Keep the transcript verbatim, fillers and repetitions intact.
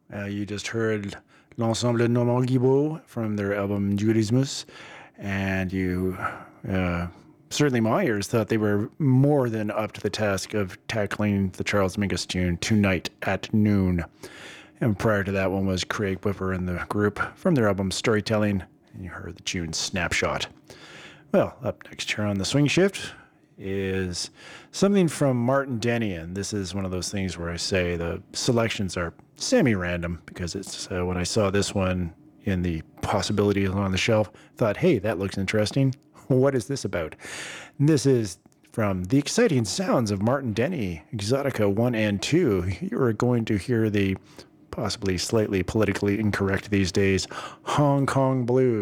Uh, you just heard L'Ensemble Normand Guibault from their album Dualismus, and you, uh, certainly my ears, thought they were more than up to the task of tackling the Charles Mingus tune Tonight at Noon. And prior to that one was Craig Whipper and the group from their album Storytelling, and you heard the tune Snapshot. Well, up next here on the Swing Shift is something from Martin Denny, and this is one of those things where I say the selections are semi-random because it's uh, when I saw this one in the possibilities on the shelf, thought, hey, that looks interesting. What is this about? And this is from the exciting sounds of Martin Denny, Exotica one and two. You are going to hear the possibly slightly politically incorrect these days Hong Kong Blues.